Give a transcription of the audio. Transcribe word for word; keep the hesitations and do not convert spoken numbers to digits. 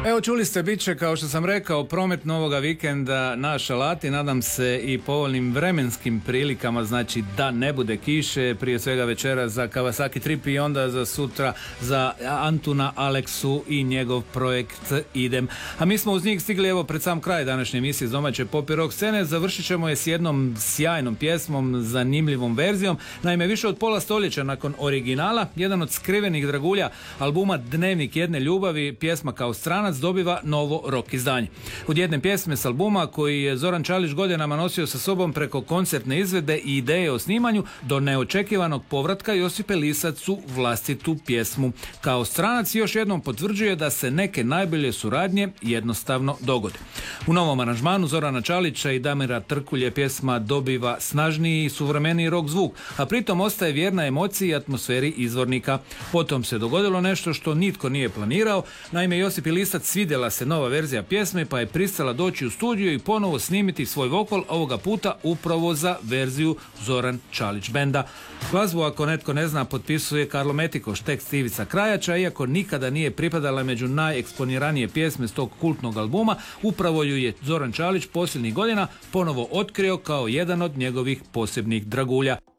Evo, čuli ste, bit će, kao što sam rekao, promet novoga vikenda na Šalati. Nadam se i povoljnim vremenskim prilikama, znači da ne bude kiše, prije svega večera za Kawasaki Trip i onda za sutra za Antuna Aleksu i njegov projekt Idem. A mi smo uz njih stigli evo pred sam kraj današnje emisije iz domaće pop i rock scene. Završit ćemo je s jednom sjajnom pjesmom, zanimljivom verzijom. Naime, više od pola stoljeća nakon originala, jedan od skrivenih dragulja albuma Dnevnik jedne ljubavi, pjesma Kao stranac, dobiva novo rock izdanje. Od jedne pjesme s albuma koji je Zoran Čalić godinama nosio sa sobom preko koncertne izvedbe i ideje o snimanju do neočekivanog povratka Josipe Lisac u vlastitu pjesmu Kao stranac još jednom potvrđuje da se neke najbolje suradnje jednostavno dogode. U novom aranžmanu Zorana Čalića i Damira Trkulje pjesma dobiva snažniji i suvremeniji rock zvuk, a pritom ostaje vjerna emociji i atmosferi izvornika. Potom se dogodilo nešto što nitko nije planirao. Naime, Josipi Lisac svidjela se nova verzija pjesme pa je pristala doći u studiju i ponovo snimiti svoj vokal, ovoga puta upravo za verziju Zoran Čalić benda. Glazbu, ako netko ne zna, potpisuje Karlo Metikoš, tekst Ivica Krajača, iako nikada nije pripadala među najeksponiranije pjesme s tog kultnog albuma, upravo ju je Zoran Čalić posljednjih godina ponovo otkrio kao jedan od njegovih posebnih dragulja.